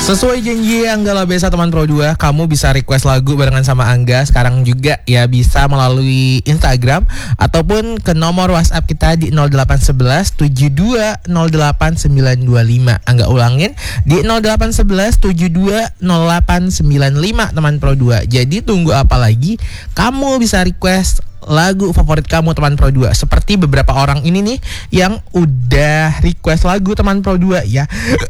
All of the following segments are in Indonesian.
Sesuai janji Angga Labesa teman Pro 2, kamu bisa request lagu barengan sama Angga sekarang juga ya, bisa melalui Instagram ataupun ke nomor WhatsApp kita di 0811 7208 925. Angga ulangin di 0811 7208 925 teman Pro 2. Jadi tunggu apa lagi? Kamu bisa request lagu favorit kamu teman Pro 2. Seperti beberapa orang ini nih yang udah request lagu teman Pro 2 ya.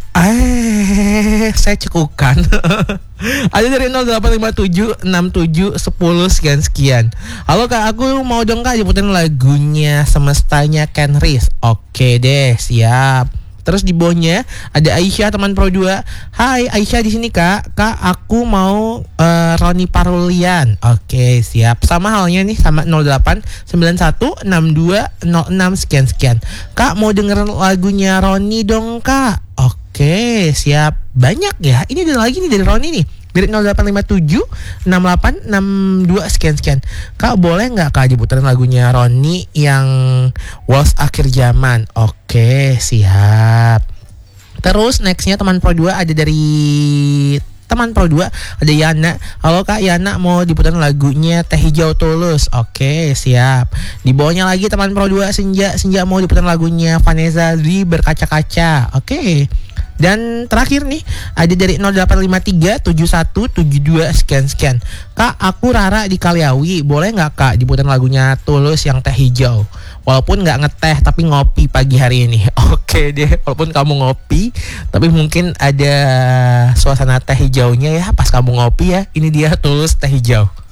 Saya cekukan. Ada dari 0857 67 10 sekian. Halo Kak, aku mau dong Kak nyebutin lagunya Semestanya Ken Riz. Oke deh, siap. Terus di bawahnya ada Aisyah teman Pro 2. Hai Aisyah, di sini Kak. Kak, aku mau Roni Parulian. Oke, siap. Sama halnya nih sama 08 91 62 06 sekian. Kak, mau denger lagunya Roni dong Kak. Oke, siap. Banyak ya. Ini ada lagi nih dari Roni nih. Dari 0857 68 62 sekian. Kak, boleh nggak Kak diputerin lagunya Roni yang Waltz Akhir Zaman? Oke, siap. Terus nextnya teman Pro 2 ada dari teman Pro 2, ada Yana. Halo Kak, Yana mau diputerin lagunya Teh Hijau Tulus. Oke, siap. Di bawahnya lagi teman Pro 2 Senja mau diputerin lagunya Vanessa di Berkaca-kaca. Oke. Dan terakhir nih ada dari 0853 71 72 sekian. Kak, aku Rara di Kaliawi. Boleh nggak Kak diputerin lagunya Tulus yang Teh Hijau? Walaupun nggak ngeteh tapi ngopi pagi hari ini. Oke deh, walaupun kamu ngopi tapi mungkin ada suasana teh hijaunya ya pas kamu ngopi ya. Ini dia Tulus Teh Hijau.